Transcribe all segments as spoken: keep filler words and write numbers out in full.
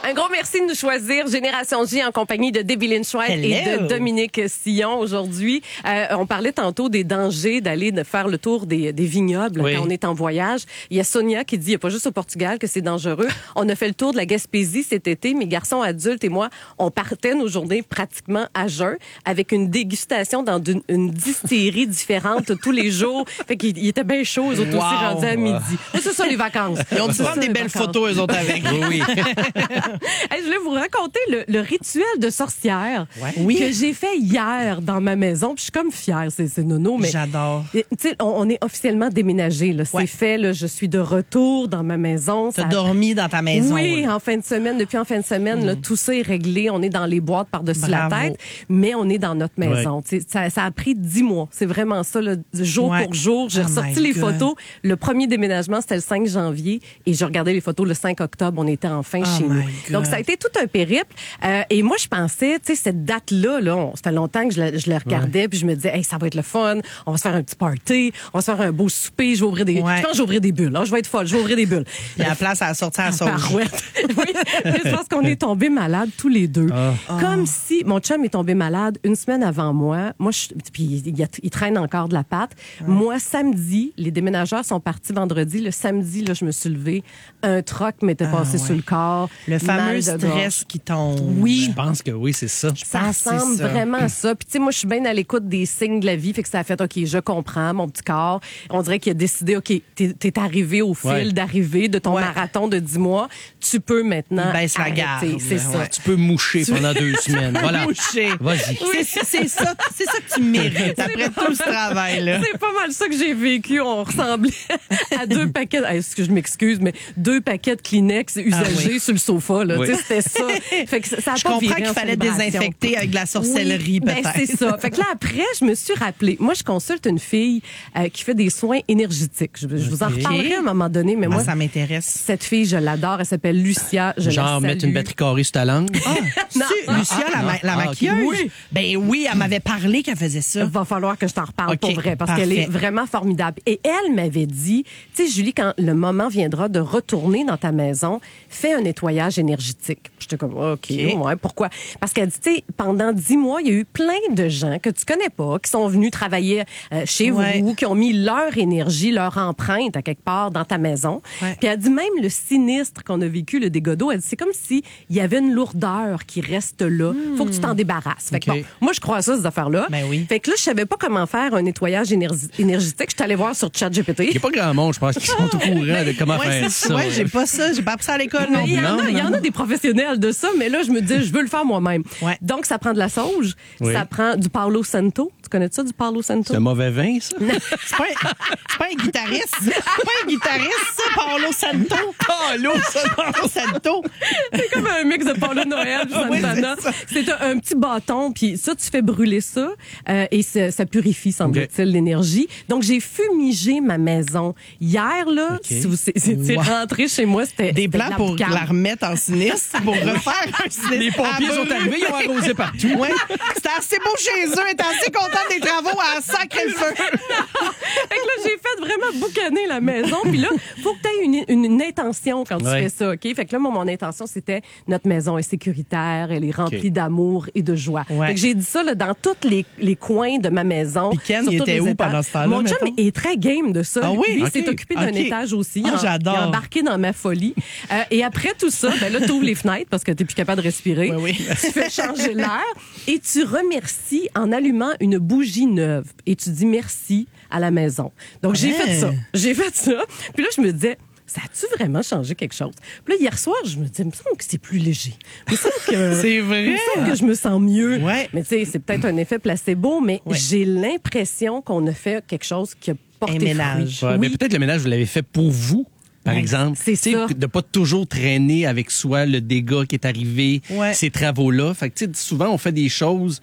Un gros merci de nous choisir. Génération J en compagnie de Debbie Lynch White Hello. et de Dominique Sillon aujourd'hui. Euh, on parlait tantôt des dangers d'aller de faire le tour des, des vignobles Oui. quand on est en voyage. Il y a Sonia qui dit, il n'y a pas juste au Portugal que c'est dangereux. On a fait le tour de la Gaspésie cet été. Mes garçons adultes et moi, on partait nos journées pratiquement à jeun avec une dégustation dans une, une distillerie différente tous les jours. Fait qu'il il était bien chaud, eux autres Wow. aussi rendus à midi. Mais c'est ça les vacances. Ils ont dû C'est prendre ça, des les belles vacances. photos, eux autres, avec. Oui, oui. Hey, je voulais vous raconter le, le rituel de sorcière Ouais. Oui. que j'ai fait hier dans ma maison. Puis je suis comme fière, c'est, c'est nono, mais J'adore. tu sais, on, on est officiellement déménagé. Là. C'est Ouais. fait. Là, je suis de retour dans ma maison. T'as Ça- dormi dans ta maison. Oui, là. en fin de semaine. Depuis en fin de semaine, là, tout ça est réglé. On est dans les boîtes par-dessus la Bravo. tête, mais on est dans notre maison. Tu sais, Ça, ça a pris dix mois. C'est vraiment ça, là, jour Ouais. pour jour. J'ai Oh ressorti my les God. photos. Le premier déménagement, c'était le cinq janvier et je regardais les photos le cinq octobre. On était enfin Oh chez my nous. God. Donc, ça a été tout un périple. Euh, et moi, je pensais, tu sais, cette date-là, là, on- ça fait longtemps que je la, je la regardais, puis je me disais, hey, ça va être le fun. On va se faire un petit party. On va se faire un beau souper. Je vais ouvrir des, Ouais. je pense que je vais ouvrir des bulles. Hein. Je vais être folle. Je vais ouvrir des bulles. Puis la place à la sortie à la sauge. Parouette. Oui, mais c'est parce qu'on est tombés malades tous les deux. Comme si mon chum est tombé malade une semaine avant moi. Moi, je, puis il, il, il traîne encore de la patte. Moi, samedi, les déménageurs sont partis vendredi. Le samedi, là, je me suis levée. Un troc m'était passé ouais. sur le corps. Le fameux mal de stress gorge. qui tombe. Oui. Je pense que oui, c'est ça. Ça pense que c'est ressemble ça. vraiment à ça. Puis tu sais, moi, je suis bien à l'écoute des signes de la vie. Fait que ça a fait, OK, je comprends, mon petit corps. On dirait qu'il a décidé, OK, t'es, t'es arrivé au fil Ouais. d'arrivée de ton Ouais. marathon de dix mois. Tu peux maintenant Il baisse la arrêter. garde, C'est là, ça. ouais. Tu peux moucher pendant deux semaines. Voilà. Moucher. Vas-y. C'est, c'est ça, c'est ça que tu mérites après tout ce travail-là. C'est pas mal ça que j'ai vécu. On ressemblait à deux paquets, ah, est-ce que je m'excuse, mais deux paquets de Kleenex usagés oui. sur le sofa. Là. Oui. Tu sais, c'était ça. Fait que ça, ça a Je pas comprends viré qu'il en fallait célébration. désinfecter avec de la sorcellerie, Oui, peut-être. Ben, c'est ça. Fait que là, après, je me suis rappelé. Moi, je consulte une fille euh, qui fait des soins énergétiques. Je, je vous en Ok. reparlerai à un moment donné, mais Moi, moi, ça m'intéresse. cette fille, je l'adore. Elle s'appelle Lucia. Je Genre la mettre salue. une batterie carrée sur ta langue. Non. Tu- Lucia, la, ma- la Ah, ok. maquilleuse? Oui. Ben oui, elle m'avait parlé qu'elle faisait ça. Il va falloir que je t'en reparle OK, pour vrai, parce parfait. qu'elle est vraiment formidable. Et elle m'avait dit, tu sais, Julie, quand le moment viendra de retourner dans ta maison, fais un nettoyage énergétique. J'étais comme, OK, ouais, pourquoi? Parce qu'elle dit, tu sais, pendant dix mois, il y a eu plein de gens que tu connais pas, qui sont venus travailler euh, chez Ouais. vous, qui ont mis leur énergie, leur empreinte à quelque part dans ta maison. Ouais. Puis elle dit, même le sinistre qu'on a vécu, le dégât d'eau, elle dit, c'est comme si il y avait une lourdeur qui reste là. Faut que tu t'en débarrasses. Fait que OK. bon, moi, je crois à ça, ces affaires-là. Ben oui. Fait que là, je savais pas comment faire un nettoyage énergi- énergétique. Je suis allée voir sur ChatGPT. Il n'y a pas grand monde, je pense, qui sont au courant de comment Ouais, faire c'est ça. ouais, j'ai pas ça, j'ai pas appris ça à l'école non Il y, plus. en Non, a, il y en a des professionnels de ça, mais là, je me dis, je veux le faire moi-même. Ouais. Donc, ça prend de la sauge, Oui. ça prend du Palo Santo. Tu connais ça, du Palo Santo? C'est un mauvais vin, ça? C'est pas, un- c'est pas un guitariste. C'est pas un guitariste, ça, Paolo Santo. Paolo Paolo Santo. C'est comme un mix de Paulo Noël, puis Oui, Santana. c'est ça. C'est un, un petit bâton, puis ça, tu fais brûler ça, euh, et ça, ça purifie, semble-t-il, l'énergie. Donc, j'ai fumigé ma maison. Hier, là, si vous étiez Wow. rentré chez moi, c'était Des c'était de plans la pour boucane. la remettre en sinistre, pour refaire un sinistre. Les pompiers Ah, sont ben, arrivés, ils ont arrosé partout. Ouais. C'était assez beau chez eux, ils étaient assez contents des travaux à sacrer le feu. Fait que là, j'ai fait vraiment boucaner la maison. Puis là, faut que tu aies une, une, une intention quand tu Ouais. fais ça, OK? Fait que là, moi, mon intention, c'était notre maison est sécuritaire, elle est remplie OK. d'amour et de joie. Ouais. Fait que j'ai dit ça là, dans tous les, les coins de ma maison. Puis Ken, sur il tous était les où étages. pendant ce temps-là, Mon chum mettons? est très game de ça. Ah oui? Lui, il OK. s'est occupé d'un OK. étage aussi. Ah, Il a- j'adore. Il a embarqué dans ma folie. Euh, et après tout ça, ben là, tu ouvres les fenêtres parce que tu n'es plus capable de respirer. Oui, oui. Tu fais changer l'air et tu remercies en allumant une bougie neuve. Et tu dis merci à la maison. Donc, j'ai Ouais. fait ça. J'ai fait ça. Puis là, je me disais, ça a-tu vraiment changé quelque chose? Puis là, hier soir, je me disais, il me semble que c'est plus léger. Il me semble que, C'est vrai. il me semble que je me sens mieux. Ouais. Mais tu sais, c'est peut-être un effet placebo, mais Ouais. j'ai l'impression qu'on a fait quelque chose qui a porté Un ménage. fruit. Ouais, mais Oui. peut-être le ménage, vous l'avez fait pour vous, par Ouais, exemple. c'est Tu sais, ça. de pas toujours traîner avec soi le dégât qui est arrivé, Ouais. ces travaux-là. Fait que, tu sais, souvent, on fait des choses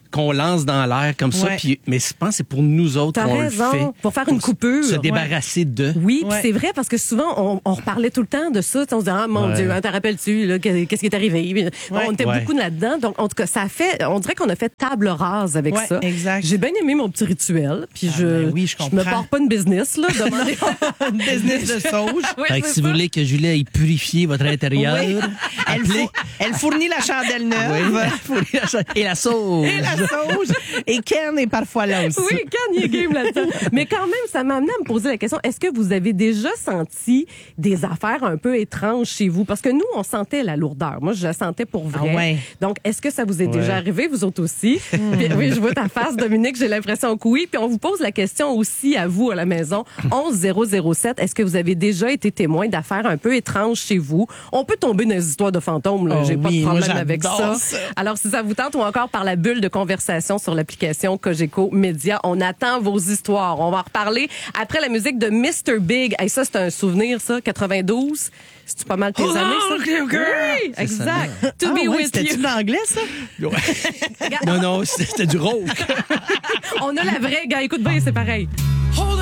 qu'on lance dans l'air comme ça. Ouais. Puis, mais je pense que c'est pour nous autres T'as qu'on le raison, fait. pour faire une coupure. Se débarrasser de. Oui, puis Ouais. c'est vrai parce que souvent on, on reparlait tout le temps de ça. On se disait ah mon Ouais. Dieu, hein, t'en rappelles-tu là, qu'est-ce qui est arrivé. Bon, Ouais. on était Ouais. beaucoup là-dedans. Donc en tout cas, ça a fait, on dirait qu'on a fait table rase avec Ouais, ça. exact. J'ai bien aimé mon petit rituel. Puis Ah, je, ben oui, je me comprends. pars pas une business là. Demandez. Une business de sauge. Ouais, Fait que c'est si vous ça. voulez que Julie aille purifier votre intérieur, Oui. Elle, appelez. four- elle fournit la chandelle Oui. neuve. Et la sauce. Et la sauge. Et Ken est parfois là aussi. Oui, quand il est game là-dedans. Mais quand même, ça m'a amené à me poser la question, est-ce que vous avez déjà senti des affaires un peu étranges chez vous? Parce que nous, on sentait la lourdeur. Moi, je la sentais pour vrai. Ah ouais. Donc, est-ce que ça vous est Ouais. déjà arrivé, vous autres aussi? Puis, oui, je vois ta face, Dominique, j'ai l'impression que oui. Puis on vous pose la question aussi à vous, à la maison. onze zéro zéro sept, est-ce que vous avez déjà été témoin d'affaires un peu étranges chez vous? On peut tomber dans les histoires de fantômes, là. Oh J'ai pas oui, de moi, problème avec ça. j'adore ça. Alors, si ça vous tente, ou encore par la bulle de conversation sur l'application Cogeco Média, on attend vos histoires. On va en reparler après la musique de mister Big. Hey, ça, c'est un souvenir, ça, quatre-vingt-douze. C'est pas mal tes Oh, années, ça? okay, okay. Oui, exact. To Ah be ouais, with c'était-tu you. de l'anglais, ça? Non, non, c'était du rauque. On a la vraie, gars. Écoute bien, c'est pareil.